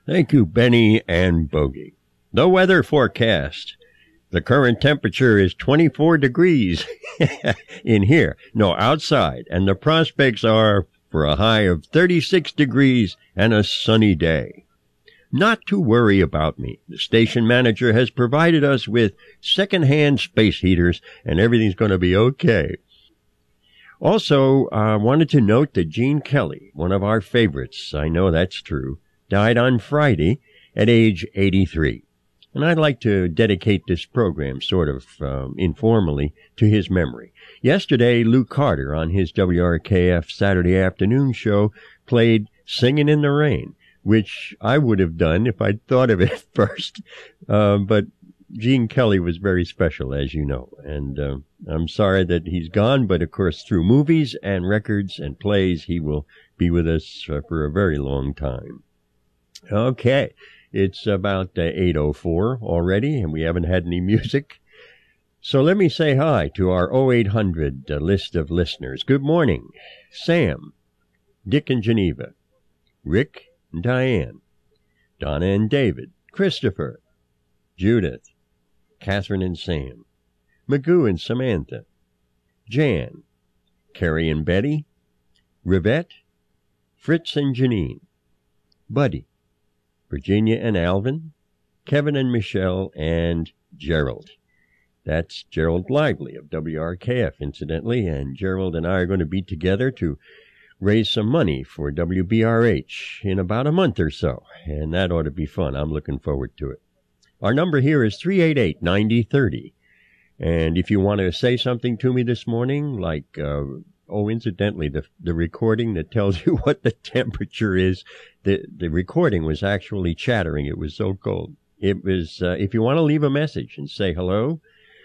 Thank you, Benny and Bogey. The weather forecast. The current temperature is 24 degrees in here. No, outside. And the prospects are for a high of 36 degrees and a sunny day. Not to worry about me. The station manager has provided us with second-hand space heaters, and everything's going to be okay. Also, I wanted to note that Gene Kelly, one of our favorites, I know that's true, died on Friday at age 83. And I'd like to dedicate this program sort of informally to his memory. Yesterday, Lou Carter on his WRKF Saturday afternoon show played Singin' in the Rain, which I would have done if I'd thought of it first. But Gene Kelly was very special, as you know. And I'm sorry that he's gone, but of course through movies and records and plays, he will be with us for a very long time. Okay. It's about 8:04 already, and we haven't had any music. So let me say hi to our 0800 list of listeners. Good morning. Sam, Dick and Geneva, Rick and Diane, Donna and David, Christopher, Judith, Catherine and Sam, Magoo and Samantha, Jan, Carrie and Betty, Rivette, Fritz and Janine, Buddy, Virginia and Alvin, Kevin and Michelle, and Gerald. That's Gerald Lively of WRKF, incidentally, and Gerald and I are going to be together to raise some money for WBRH in about a month or so, and that ought to be fun. I'm looking forward to it. Our number here is 388-9030, and if you want to say something to me this morning, like, incidentally, the recording that tells you what the temperature is, the recording was actually chattering. It was so cold. It was, if you want to leave a message and say hello,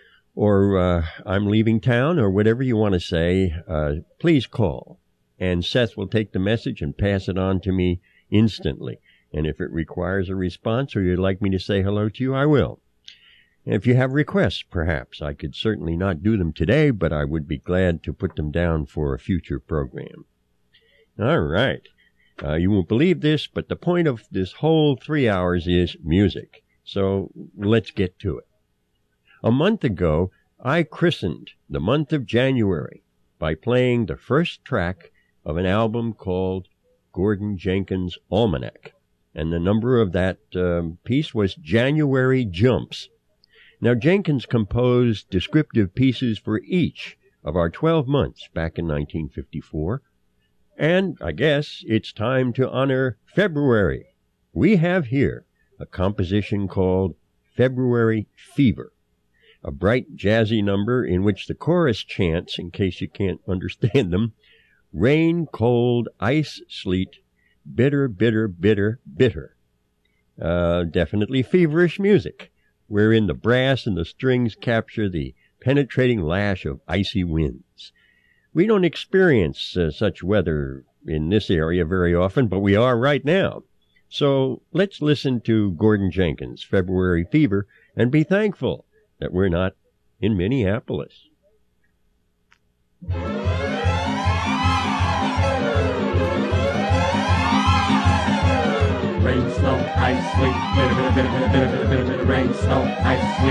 or I'm leaving town, or whatever you want to say, please call. And Seth will take the message and pass it on to me instantly. And if it requires a response, or you'd like me to say hello to you, I will. If you have requests, perhaps, I could certainly not do them today, but I would be glad to put them down for a future program. All right. You won't believe this, but the point of this whole 3 hours is music. So let's get to it. A month ago, I christened the month of January by playing the first track of an album called Gordon Jenkins' Almanac. And the number of that piece was January Jumps. Now, Jenkins composed descriptive pieces for each of our 12 months back in 1954. And I guess it's time to honor February. We have here a composition called February Fever, a bright, jazzy number in which the chorus chants, in case you can't understand them, rain, cold, ice, sleet, bitter, bitter, bitter, bitter. Definitely feverish music, wherein the brass and the strings capture the penetrating lash of icy winds. We don't experience such weather in this area very often, but we are right now. So let's listen to Gordon Jenkins' February Fever and be thankful that we're not in Minneapolis. Rain, snow, ice, sleet, bitter, bitter, bitter, bitter, bitter, bitter, bitter, rain, snow, ice, sleet.